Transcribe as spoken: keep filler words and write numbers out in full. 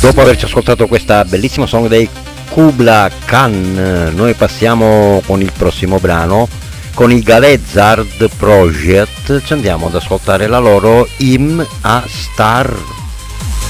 Dopo averci ascoltato questa bellissima song dei Kubla Khan, noi passiamo con il prossimo brano, con i Galezard Project, ci andiamo ad ascoltare la loro Hymn a Star.